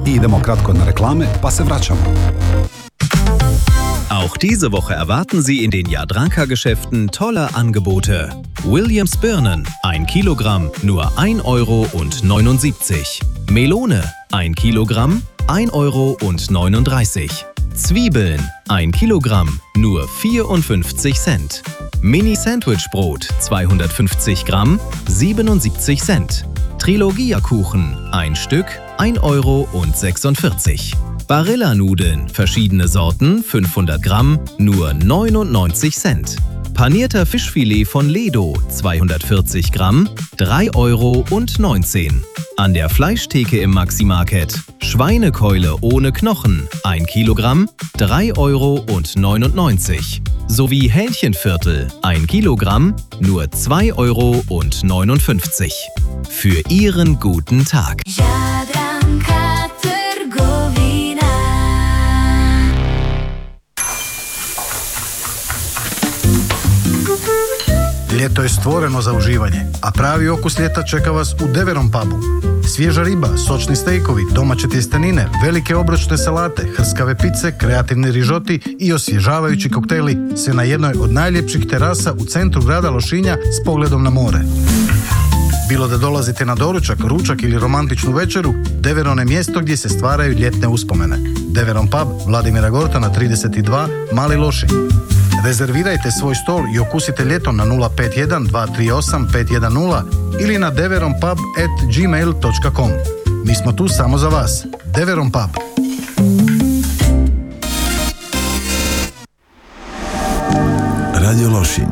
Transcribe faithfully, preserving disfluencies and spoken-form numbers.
I idemo kratko na reklame, pa se vraćamo. Auch diese Woche erwarten Sie in den Jadranka-Geschäften tolle Angebote. Williams Birnen, ein Kilogramm, nur ein Euro neunundsiebzig. Melone, ein Kilogramm, ein Euro neununddreißig. Zwiebeln, ein Kilogramm, nur vierundfünfzig Cent. Mini-Sandwich-Brot, zweihundertfünfzig Gramm, siebenundsiebzig Cent. Trilogia-Kuchen, ein Stück, ein Euro sechsundvierzig. Barilla-Nudeln, verschiedene Sorten, fünfhundert Gramm, nur neunundneunzig Cent. Panierter Fischfilet von Ledo, zweihundertvierzig Gramm, drei Euro neunzehn. An der Fleischtheke im Maxi-Market. Schweinekeule ohne Knochen, ein Kilogramm, drei Euro neunundneunzig. Sowie Hähnchenviertel, ein Kilogramm, nur zwei Euro neunundfünfzig. Für Ihren guten Tag. Ljeto je stvoreno za uživanje, a pravi okus ljeta čeka vas u Deveron pubu. Svježa riba, sočni stejkovi, domaće tjestenine, velike obročne salate, hrskave pice, kreativni rižoti i osvježavajući koktejli, sve na jednoj od najljepših terasa u centru grada Lošinja s pogledom na more. Bilo da dolazite na doručak, ručak ili romantičnu večeru, Deveron je mjesto gdje se stvaraju ljetne uspomene. Deveron pub, Vladimira Gortana trideset dva, Mali Lošinj. Rezervirajte svoj stol i okusite ljeto na nula pet jedan dva tri osam pet jedan nula ili na deveronpub at gmail dot com. Mi smo tu samo za vas. Deveron pub. Radio Lošinj.